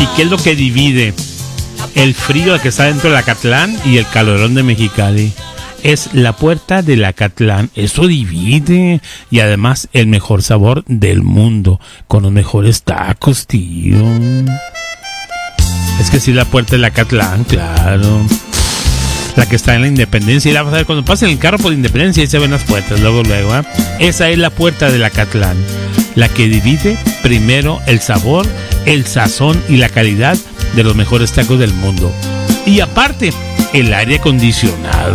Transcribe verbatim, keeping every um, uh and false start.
¿Y qué es lo que divide el frío que está dentro de Acatlán y el calorón de Mexicali? Es la puerta del Acatlán. Eso divide. Y además el mejor sabor del mundo, con los mejores tacos, tío. Es que sí, la puerta del Acatlán, claro. La que está en la Independencia. Y la vas a ver cuando pasen el carro por la Independencia y se ven las puertas, luego, luego, ¿eh? Esa es la puerta del Acatlán, la que divide primero el sabor, el sazón y la calidad de los mejores tacos del mundo. Y aparte, el aire acondicionado.